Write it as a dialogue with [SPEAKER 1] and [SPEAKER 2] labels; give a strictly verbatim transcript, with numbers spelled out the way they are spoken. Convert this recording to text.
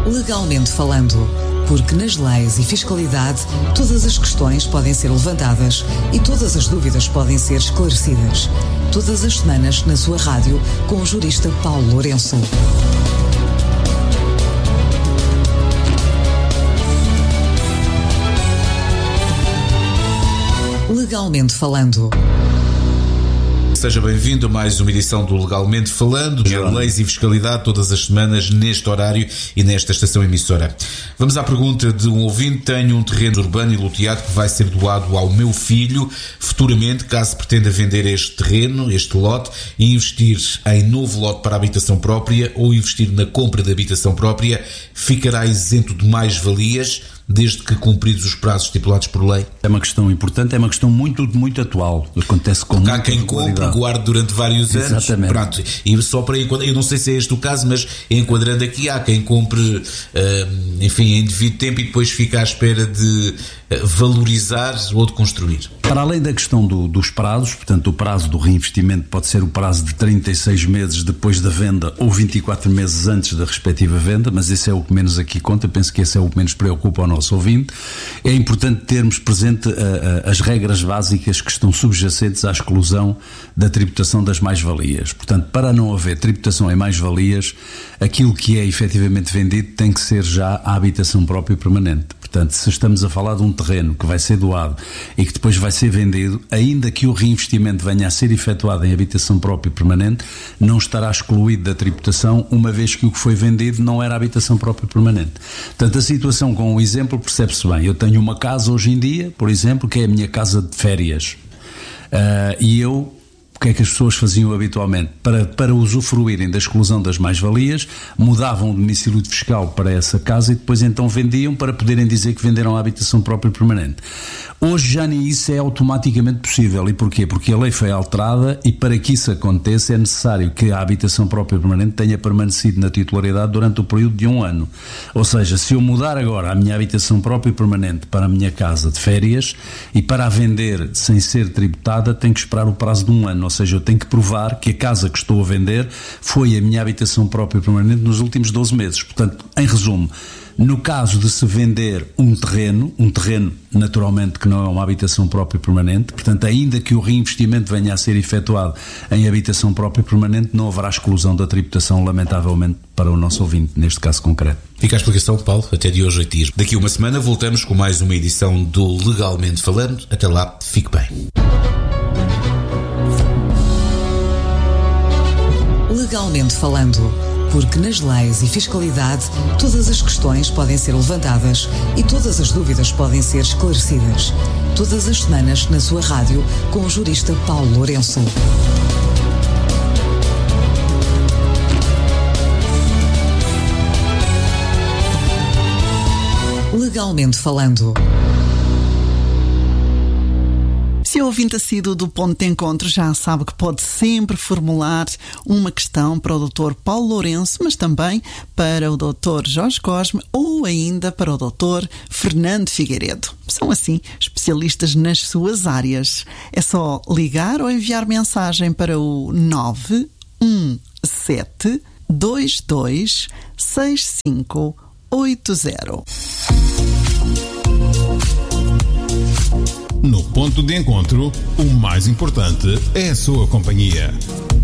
[SPEAKER 1] Legalmente falando, porque nas leis e fiscalidade todas as questões podem ser levantadas e todas as dúvidas podem ser esclarecidas. Todas as semanas na sua rádio com o jurista Paulo Lourenço. Legalmente falando.
[SPEAKER 2] Seja bem-vindo a mais uma edição do Legalmente Falando, de leis e fiscalidade, todas as semanas, neste horário e nesta estação emissora. Vamos à pergunta de um ouvinte. Tenho um terreno urbano e loteado que vai ser doado ao meu filho futuramente, caso pretenda vender este terreno, este lote, e investir em novo lote para habitação própria ou investir na compra de habitação própria, ficará isento de mais-valias, desde que cumpridos os prazos estipulados por lei?
[SPEAKER 3] É uma questão importante, é uma questão muito, muito atual. Acontece com
[SPEAKER 2] Porque há quem compre, guarde durante vários anos.
[SPEAKER 3] Exatamente.
[SPEAKER 2] Pronto. E só para enquadrar, eu não sei se é este o caso, mas enquadrando aqui, há quem compre, uh, enfim, em devido tempo e depois fica à espera de uh, valorizar ou de construir.
[SPEAKER 3] Para além da questão do, dos prazos, portanto, o prazo do reinvestimento pode ser o prazo de trinta e seis meses depois da venda ou vinte e quatro meses antes da respectiva venda, mas esse é o que menos aqui conta, penso que esse é o que menos preocupa ao nosso ouvinte. É importante termos presente uh, uh, as regras básicas que estão subjacentes à exclusão da tributação das mais-valias. Portanto, para não haver tributação em mais-valias, aquilo que é efetivamente vendido tem que ser já a habitação própria e permanente. Portanto, se estamos a falar de um terreno que vai ser doado e que depois vai ser vendido, ainda que o reinvestimento venha a ser efetuado em habitação própria e permanente, não estará excluído da tributação, uma vez que o que foi vendido não era habitação própria e permanente. Portanto, a situação com o exemplo percebe-se bem. Eu tenho uma casa hoje em dia, por exemplo, que é a minha casa de férias. Uh, e eu... O que é que as pessoas faziam habitualmente? Para, para usufruírem da exclusão das mais-valias, mudavam o domicílio fiscal para essa casa e depois então vendiam para poderem dizer que venderam a habitação própria e permanente. Hoje já nem isso é automaticamente possível. E porquê? Porque a lei foi alterada e para que isso aconteça é necessário que a habitação própria e permanente tenha permanecido na titularidade durante o período de um ano. Ou seja, se eu mudar agora a minha habitação própria e permanente para a minha casa de férias e para a vender sem ser tributada, tenho que esperar o prazo de um ano. Ou seja, eu tenho que provar que a casa que estou a vender foi a minha habitação própria e permanente nos últimos doze meses. Portanto, em resumo, no caso de se vender um terreno, um terreno naturalmente que não é uma habitação própria e permanente, portanto, ainda que o reinvestimento venha a ser efetuado em habitação própria e permanente, não haverá exclusão da tributação, lamentavelmente, para o nosso ouvinte, neste caso concreto.
[SPEAKER 2] Fica a explicação, Paulo, até de hoje a dias. Daqui a uma semana voltamos com mais uma edição do Legalmente Falando. Até lá, fique bem.
[SPEAKER 1] Legalmente falando, porque nas leis e fiscalidade todas as questões podem ser levantadas e todas as dúvidas podem ser esclarecidas. Todas as semanas na sua rádio com o jurista Paulo Lourenço. Legalmente falando.
[SPEAKER 4] Se é ouvinte assíduo do Ponto de Encontro, já sabe que pode sempre formular uma questão para o doutor Paulo Lourenço, mas também para o doutor Jorge Cosme ou ainda para o doutor Fernando Figueiredo. São, assim, especialistas nas suas áreas. É só ligar ou enviar mensagem para o nove um sete, dois dois, seis cinco oito zero.
[SPEAKER 5] No Ponto de Encontro, o mais importante é a sua companhia.